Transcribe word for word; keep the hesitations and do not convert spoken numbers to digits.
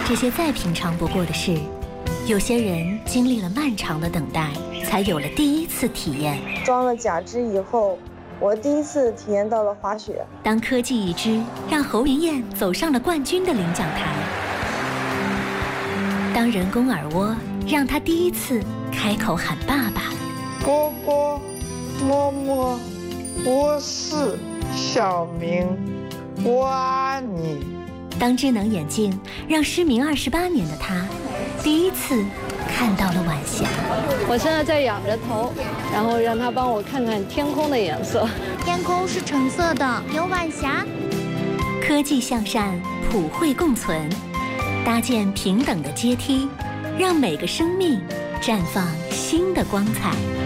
这些再平常不过的事，有些人经历了漫长的等待，才有了第一次体验。 装了假肢以后，我第一次体验到了滑雪。 当科技一支让侯云燕走上了冠军的领奖台，当人工耳蜗让她第一次开口喊爸爸。 哥哥，摸摸，我是小明，我爱你。 当智能眼镜让失明二十八年的他，第一次看到了晚霞。 我现在在仰着头，然后让他帮我看看天空的颜色。 天空是橙色的，有晚霞。 科技向善，普惠共存，搭建平等的阶梯，让每个生命绽放新的光彩。